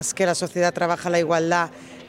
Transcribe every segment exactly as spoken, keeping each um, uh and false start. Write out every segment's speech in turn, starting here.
Es que la sociedad trabaja la igualdad,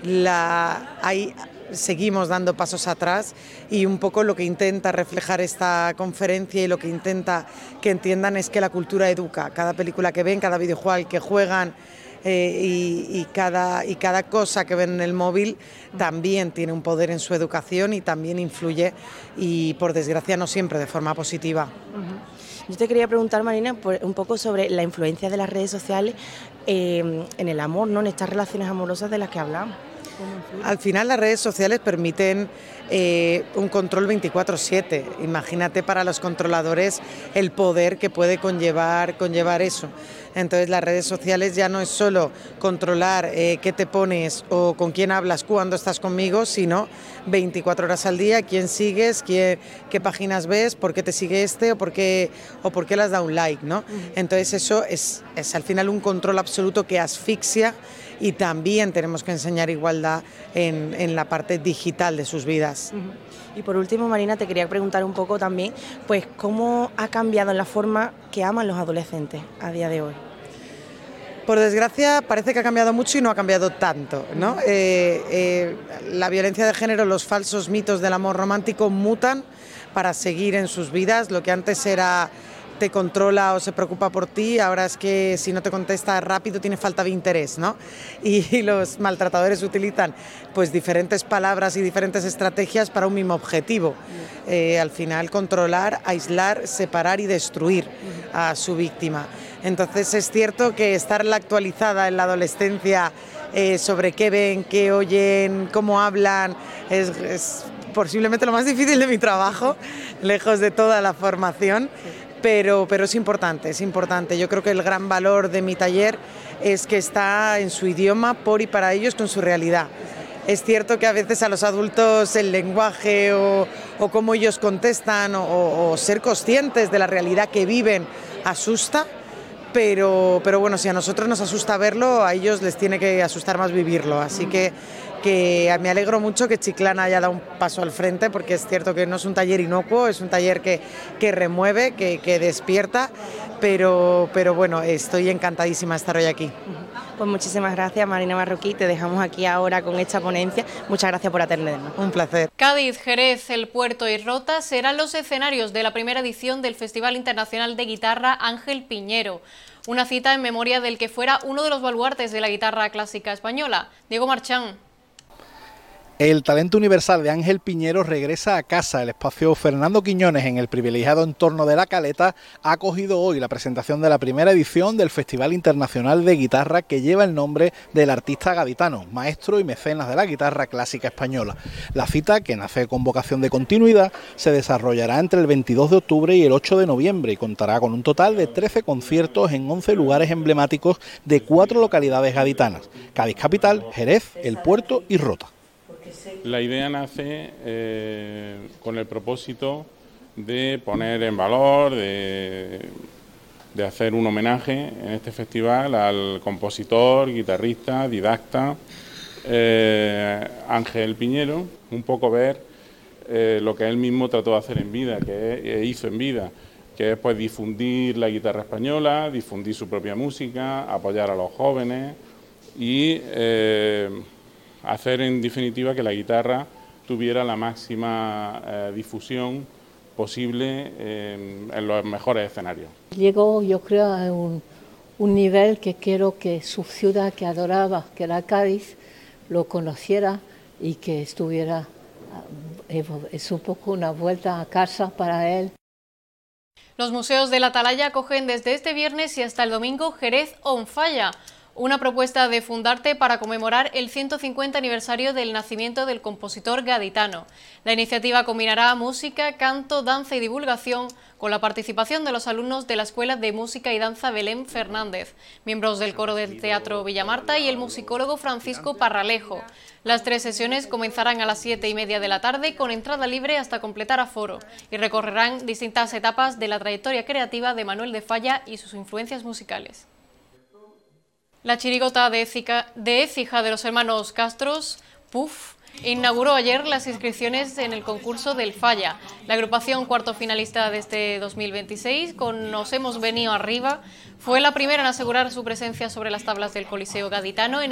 la, hay, seguimos dando pasos atrás y un poco lo que intenta reflejar esta conferencia y lo que intenta que entiendan es que la cultura educa. Cada película que ven, cada videojuego al que juegan eh, y, y, cada, y cada cosa que ven en el móvil también tiene un poder en su educación y también influye y por desgracia no siempre de forma positiva. Uh-huh. Yo te quería preguntar, Marina, por, un poco sobre la influencia de las redes sociales eh, en el amor, ¿no? En estas relaciones amorosas de las que hablamos. Al final las redes sociales permiten eh, un control veinticuatro siete. Imagínate para los controladores el poder que puede conllevar, conllevar eso. Entonces las redes sociales ya no es solo controlar eh, qué te pones o con quién hablas cuando estás conmigo, sino veinticuatro horas al día, quién sigues, qué, qué páginas ves, por qué te sigue este o por qué, o por qué le has dado un like, ¿no? Entonces eso es, es al final un control absoluto que asfixia y también tenemos que enseñar igualdad en, en la parte digital de sus vidas. Uh-huh. Y por último, Marina, te quería preguntar un poco también, pues, ¿cómo ha cambiado la forma que aman los adolescentes a día de hoy? Por desgracia, parece que ha cambiado mucho y no ha cambiado tanto, ¿no? Eh, eh, la violencia de género, los falsos mitos del amor romántico mutan para seguir en sus vidas. Lo que antes era te controla o se preocupa por ti, ahora es que si no te contesta rápido tiene falta de interés, ¿no? Y, y los maltratadores utilizan pues diferentes palabras y diferentes estrategias para un mismo objetivo. Eh, al final controlar, aislar, separar y destruir a su víctima. Entonces es cierto que estar la actualizada en la adolescencia eh, sobre qué ven, qué oyen, cómo hablan, es, es posiblemente lo más difícil de mi trabajo, lejos de toda la formación. Pero, pero es importante, es importante. Yo creo que el gran valor de mi taller es que está en su idioma, por y para ellos, con su realidad. Es cierto que a veces a los adultos el lenguaje o, o cómo ellos contestan o, o ser conscientes de la realidad que viven asusta, pero, pero bueno, si a nosotros nos asusta verlo, a ellos les tiene que asustar más vivirlo. Así que, que me alegro mucho que Chiclana haya dado un paso al frente, porque es cierto que no es un taller inocuo, es un taller que, que remueve, que, que despierta, pero, pero bueno, estoy encantadísima de estar hoy aquí. Pues muchísimas gracias, Marina Marroquí, te dejamos aquí ahora con esta ponencia. Muchas gracias por atendernos. Un placer. Cádiz, Jerez, El Puerto y Rota serán los escenarios de la primera edición del Festival Internacional de Guitarra Ángel Piñero. Una cita en memoria del que fuera uno de los baluartes de la guitarra clásica española, Diego Marchán. El talento universal de Ángel Piñero regresa a casa. El espacio Fernando Quiñones, en el privilegiado entorno de La Caleta, ha acogido hoy la presentación de la primera edición del Festival Internacional de Guitarra, que lleva el nombre del artista gaditano, maestro y mecenas de la guitarra clásica española. La cita, que nace con vocación de continuidad, se desarrollará entre el veintidós de octubre y el ocho de noviembre y contará con un total de trece conciertos en once lugares emblemáticos de cuatro localidades gaditanas: Cádiz capital, Jerez, El Puerto y Rota. La idea nace eh, con el propósito de poner en valor, de, de hacer un homenaje en este festival al compositor, guitarrista, didacta eh, Ángel Piñero, un poco ver eh, lo que él mismo trató de hacer en vida, que eh, hizo en vida, que es pues difundir la guitarra española, difundir su propia música, apoyar a los jóvenes y eh, hacer en definitiva que la guitarra tuviera la máxima eh, difusión posible eh, en los mejores escenarios. Llegó, yo creo, a un, un nivel que quiero que su ciudad que adoraba, que era Cádiz, lo conociera y que estuviera, es un poco una vuelta a casa para él. Los museos de la Atalaya acogen desde este viernes y hasta el domingo Jerez on Falla, una propuesta de Fundarte para conmemorar el ciento cincuenta aniversario del nacimiento del compositor gaditano. La iniciativa combinará música, canto, danza y divulgación con la participación de los alumnos de la Escuela de Música y Danza Belén Fernández, miembros del coro del Teatro Villamarta y el musicólogo Francisco Parralejo. Las tres sesiones comenzarán a las siete y media de la tarde con entrada libre hasta completar aforo y recorrerán distintas etapas de la trayectoria creativa de Manuel de Falla y sus influencias musicales. La chirigota de Écija de, Écija de los hermanos Castros, Puff, inauguró ayer las inscripciones en el concurso del Falla. La agrupación cuarto finalista de este dos mil veintiséis, con Nos hemos venido arriba, fue la primera en asegurar su presencia sobre las tablas del Coliseo Gaditano. En